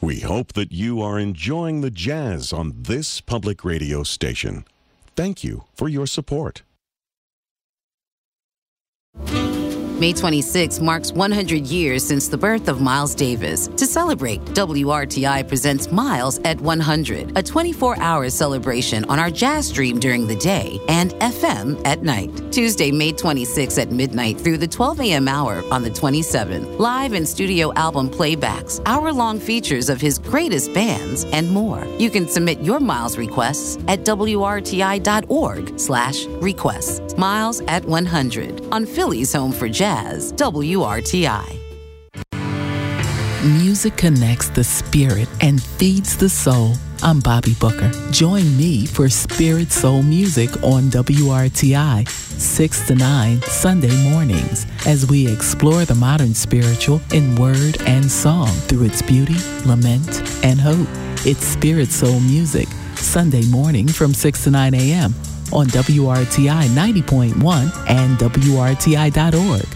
We hope that you are enjoying the jazz on this public radio station. Thank you for your support. May 26 marks 100 years since the birth of Miles Davis. To celebrate, WRTI presents Miles at 100, a 24-hour celebration on our jazz stream during the day and FM at night. Tuesday, May 26 at midnight through the 12 a.m. hour on the 27th. Live and studio album playbacks, hour-long features of his greatest bands, and more. You can submit your Miles requests at WRTI.org/requests. Miles at 100 on Philly's home for jazz. WRTI. Music connects the spirit and feeds the soul. I'm Bobby Booker. Join me for Spirit Soul Music on WRTI, 6 to 9 Sunday mornings, as we explore the modern spiritual in word and song through its beauty, lament, and hope. It's Spirit Soul Music, Sunday morning from 6 to 9 a.m. on WRTI 90.1 and WRTI.org.